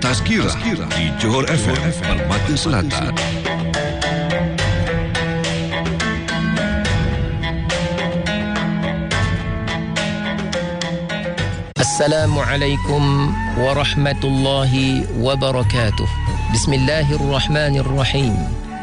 Tazkirah di Johor FM Permata Selatan. Assalamualaikum warahmatullahi wabarakatuh. Bismillahirrahmanirrahim.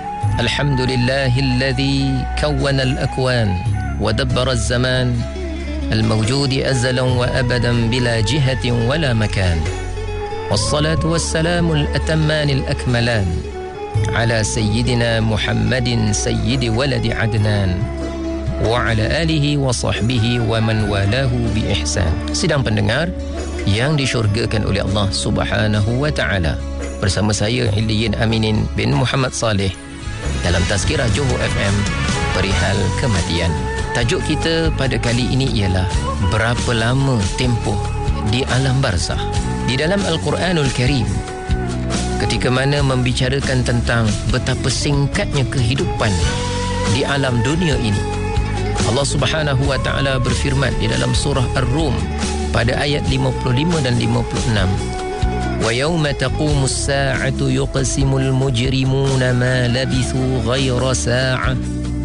Alhamdulillahilladzi kawwana al-akwan wa dabbara az-zaman al-mawjudi azalan wa abadan bila jihatin wala makan. Wassalatu wassalamu al-atamman al-akmalan ala sayyidina Muhammadin sayyidi waladi Adnan wa ala alihi wa sahbihi wa man walahu bi ihsan. Sidang pendengar yang disyurgakan oleh Allah Subhanahu wa taala, bersama saya Hilliyin Aminin bin Muhammad Saleh dalam Tazkirah Johor FM perihal kematian. Tajuk kita pada kali ini ialah berapa lama tempoh di alam barzakh. Di dalam Al-Quranul Karim, ketika mana membicarakan tentang betapa singkatnya kehidupan di alam dunia ini, Allah Subhanahu wa taala berfirman di dalam surah Ar-Rum pada ayat 55 dan 56. Wa yawma taqumus sa'atu yuqsimul mujrimuna ma labithu ghayra sa'ah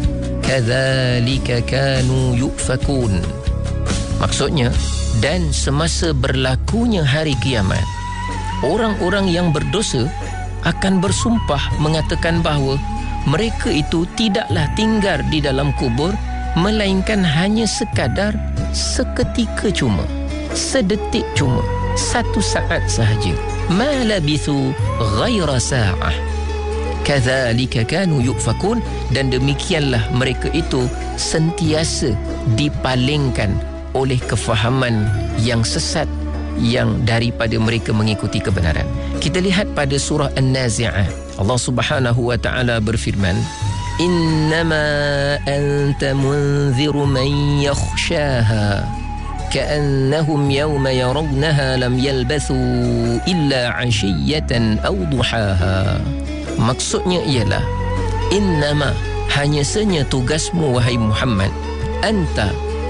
kadzalika kanu yufakun. Maksudnya, dan semasa berlakunya hari kiamat, orang-orang yang berdosa akan bersumpah mengatakan bahawa mereka itu tidaklah tinggal di dalam kubur melainkan hanya sekadar seketika cuma, sedetik cuma, satu saat sahaja. Ma labithu ghaira sa'ah kadzalika kanu yufakun. Dan demikianlah mereka itu sentiasa dipalingkan oleh kefahaman yang sesat yang daripada mereka mengikuti kebenaran. Kita lihat pada surah An-Nazi'ah, Allah Subhanahu wa taala berfirman, innama anta munziru man yakhshaha ka'annahum yawma yarawnaha lam yalbathu illa 'ashiyatan aw duhaha. Maksudnya ialah, innama, hanya saja tugasmu wahai Muhammad, anta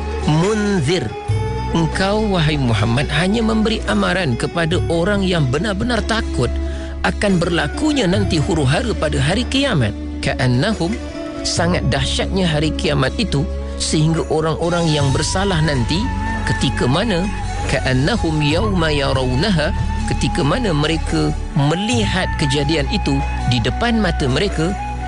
munzir, engkau wahai Muhammad hanya memberi amaran kepada orang yang benar-benar takut akan berlakunya nanti huru-hara pada hari kiamat. Ka'annahum, sangat dahsyatnya hari kiamat itu, sehingga orang-orang yang bersalah nanti ketika mana ka'annahum yawma yarawnaha, ketika mana mereka melihat kejadian itu di depan mata mereka,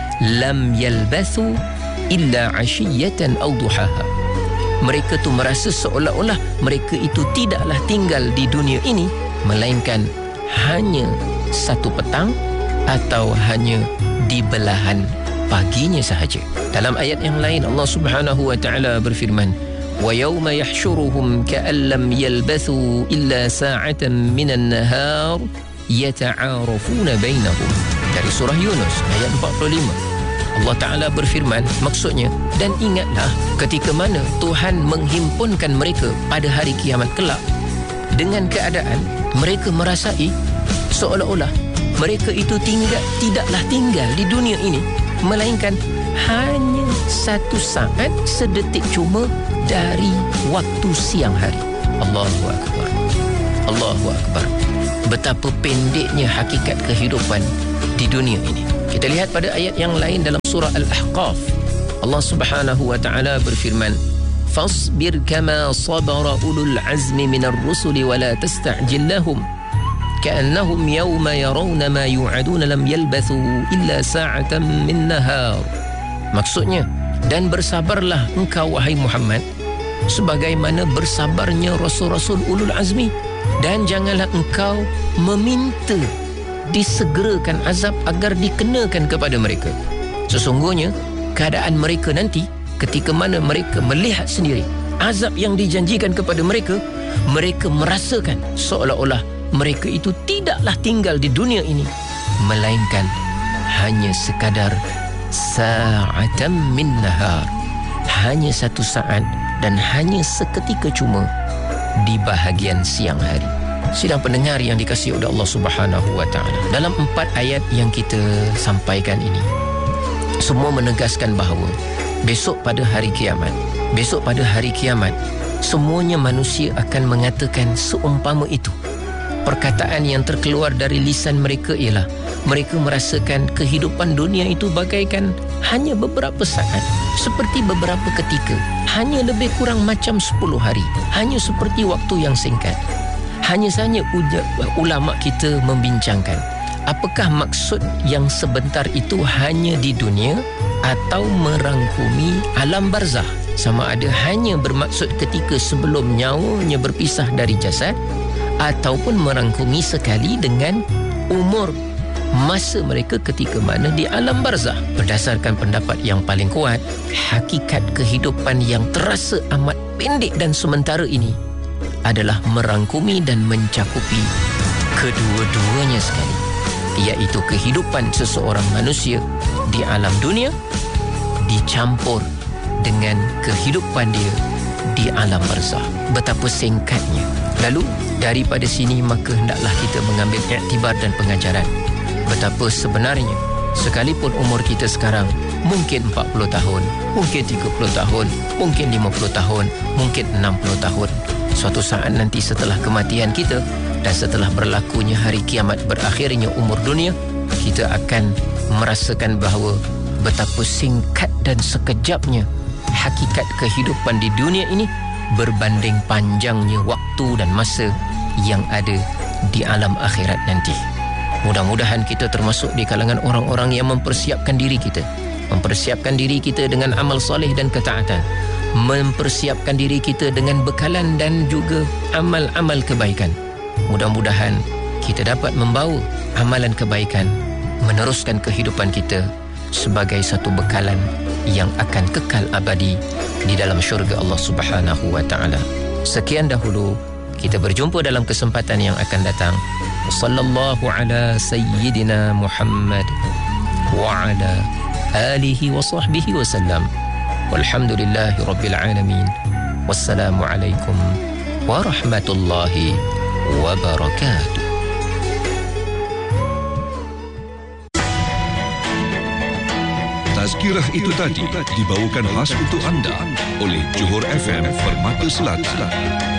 lam yalbathu illa 'ashiyatan aw duhaha, mereka tu merasa seolah-olah mereka itu tidaklah tinggal di dunia ini melainkan hanya satu petang atau hanya di belahan paginya sahaja. Dalam ayat yang lain Allah Subhanahu wa taala berfirman, wa yawma yahsyuruhum ka'an lam yalbathu illa sa'atan minan nahar yata'arafuna bainahum. Dari surah Yunus ayat 45 Allah Ta'ala berfirman, maksudnya, dan ingatlah ketika mana Tuhan menghimpunkan mereka pada hari kiamat kelak dengan keadaan mereka merasai seolah-olah mereka itu tidaklah tinggal di dunia ini melainkan hanya satu saat, sedetik cuma dari waktu siang hari. Allahu Akbar, Allahu Akbar. Betapa pendeknya hakikat kehidupan di dunia ini. Kita lihat pada ayat yang lain dalam surah Al-Ahqaf, Allah Subhanahu wa taala berfirman, fasbir kama sabara ulul azmi minar rusuli wa la tasta'jil lahum ka'annahum yawma yarawna ma yu'aduna lam yalbathu illa sa'atan min nahar. Maksudnya, dan bersabarlah engkau wahai Muhammad sebagaimana bersabarnya rasul-rasul ulul azmi, dan janganlah engkau meminta disegerakan azab agar dikenakan kepada mereka. Sesungguhnya keadaan mereka nanti ketika mana mereka melihat sendiri azab yang dijanjikan kepada mereka, mereka merasakan seolah-olah mereka itu tidaklah tinggal di dunia ini melainkan hanya sekadar sa'atan min nahar, hanya satu saat dan hanya seketika cuma di bahagian siang hari. Sidang pendengar yang dikasihi oleh Allah Subhanahu wa taala, dalam 4 ayat yang kita sampaikan ini semua menegaskan bahawa besok pada hari kiamat semuanya manusia akan mengatakan seumpama itu. Perkataan yang terkeluar dari lisan mereka ialah mereka merasakan kehidupan dunia itu bagaikan hanya beberapa saat, seperti beberapa ketika, hanya lebih kurang macam 10 hari, hanya seperti waktu yang singkat. Hanya saja ulama kita membincangkan, apakah maksud yang sebentar itu hanya di dunia atau merangkumi alam barzah? Sama ada hanya bermaksud ketika sebelum nyawanya berpisah dari jasad, ataupun merangkumi sekali dengan umur masa mereka ketika mana di alam barzah. Berdasarkan pendapat yang paling kuat, hakikat kehidupan yang terasa amat pendek dan sementara ini adalah merangkumi dan mencakupi kedua-duanya sekali, iaitu kehidupan seseorang manusia di alam dunia dicampur dengan kehidupan dia di alam barzah. Betapa singkatnya. Lalu daripada sini maka hendaklah kita mengambil iktibar dan pengajaran betapa sebenarnya sekalipun umur kita sekarang mungkin 40 tahun, mungkin 30 tahun, mungkin 50 tahun, mungkin 60 tahun, suatu saat nanti setelah kematian kita dan setelah berlakunya hari kiamat, berakhirnya umur dunia, kita akan merasakan bahawa betapa singkat dan sekejapnya hakikat kehidupan di dunia ini berbanding panjangnya waktu dan masa yang ada di alam akhirat nanti. Mudah-mudahan kita termasuk di kalangan orang-orang yang mempersiapkan diri kita, mempersiapkan diri kita dengan amal soleh dan ketaatan, mempersiapkan diri kita dengan bekalan dan juga amal-amal kebaikan. Mudah-mudahan kita dapat membawa amalan kebaikan, meneruskan kehidupan kita sebagai satu bekalan yang akan kekal abadi di dalam syurga Allah Subhanahu wa taala. Sekian dahulu, kita berjumpa dalam kesempatan yang akan datang. Sallallahu ala sayyidina Muhammad wa ala alihi wa sahbihi wa sallam. Walhamdulillahi rabbil alamin. Wassalamu alaikum warahmatullahi wabarakatuh. Tazkirah itu tadi dibawakan khas untuk anda oleh Johor FM Permata Selatan.